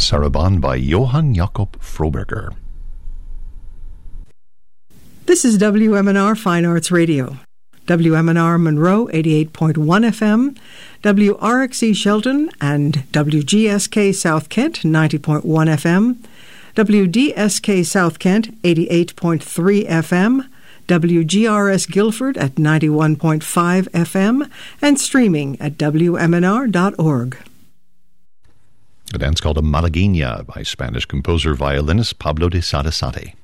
Sarabande by Johann Jakob Froberger. This is WMNR Fine Arts Radio. WMNR Monroe 88.1 FM, WRXE Shelton and WGSK South Kent 90.1 FM, WDSK South Kent 88.3 FM, WGRS Guilford at 91.5 FM, and streaming at WMNR.org. A dance called a Malagueña by Spanish composer violinist Pablo de Sarasate.